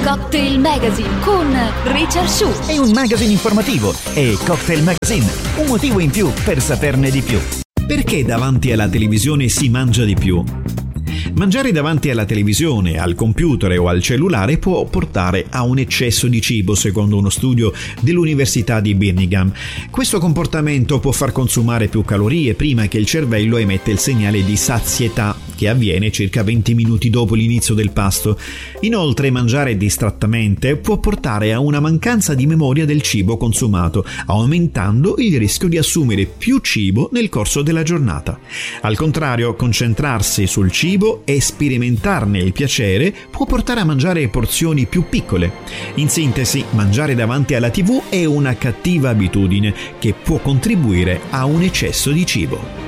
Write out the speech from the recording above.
Cocktail Magazine con Richard Shu. È un magazine informativo, è Cocktail Magazine, un motivo in più per saperne di più. Perché davanti alla televisione si mangia di più? Mangiare davanti alla televisione, al computer o al cellulare può portare a un eccesso di cibo, secondo uno studio dell'Università di Birmingham. Questo comportamento può far consumare più calorie prima che il cervello emette il segnale di sazietà, che avviene circa 20 minuti dopo l'inizio del pasto. Inoltre, mangiare distrattamente può portare a una mancanza di memoria del cibo consumato, aumentando il rischio di assumere più cibo nel corso della giornata. Al contrario, concentrarsi sul cibo e sperimentarne il piacere può portare a mangiare porzioni più piccole. In sintesi, mangiare davanti alla TV è una cattiva abitudine che può contribuire a un eccesso di cibo.